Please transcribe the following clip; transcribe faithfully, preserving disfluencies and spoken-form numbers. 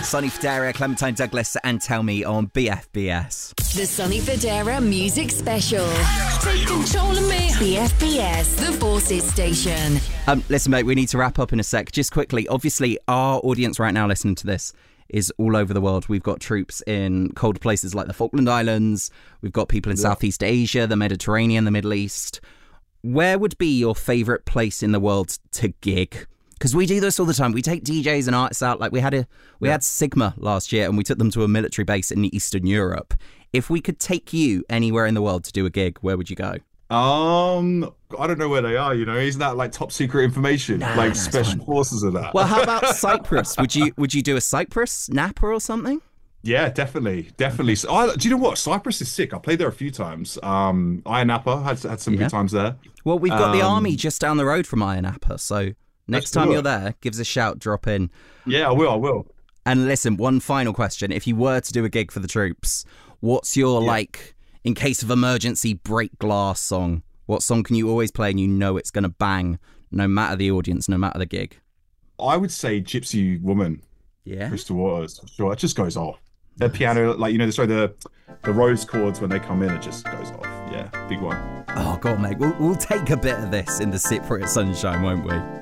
Sonny Fodera, Clementine Douglas, and Tell Me on B F B S. The Sonny Fodera Music Special. Take control of me. B F B S, the Forces Station. Um, listen, mate, we need to wrap up in a sec. Just quickly, obviously, our audience right now listening to this is all over the world. We've got troops in cold places like the Falkland Islands. We've got people in yeah. Southeast Asia, the Mediterranean, the Middle East. Where would be your favourite place in the world to gig? Because we do this all the time. We take D Js and artists out. Like we had a we yeah. had Sigma last year, and we took them to a military base in Eastern Europe. If we could take you anywhere in the world to do a gig, where would you go? Um, I don't know where they are. You know, isn't that like top secret information, nah, like nah, special forces of that? Well, how about Cyprus? Would you would you do a Cyprus, Napa, or something? Yeah, definitely, definitely. So, I, do you know what? Cyprus is sick. I played there a few times. Um, Ayia Napa had had some yeah. good times there. Well, we've got um, the army just down the road from Ayia Napa, so next time you're there, give us a shout, drop in. Yeah, I will. I will. And listen, one final question: if you were to do a gig for the troops, what's your yeah. like? In case of emergency, break glass song. What song can you always play and you know it's going to bang no matter the audience, no matter the gig? I would say Gypsy Woman. Yeah. Crystal Waters. Sure, it just goes off. The nice. Piano, like, you know, sorry, the the rose chords when they come in, it just goes off. Yeah, big one. Oh, God, mate. We'll, we'll take a bit of this in the Cypriot sunshine, won't we?